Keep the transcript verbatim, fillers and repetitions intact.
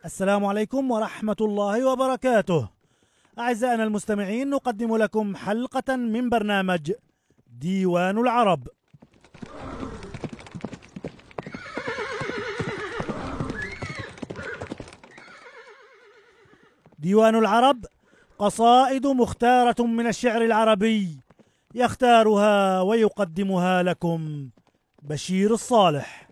السلام عليكم ورحمة الله وبركاته. أعزائنا المستمعين، نقدم لكم حلقة من برنامج ديوان العرب. ديوان العرب قصائد مختارة من الشعر العربي، يختارها ويقدمها لكم بشير الصالح.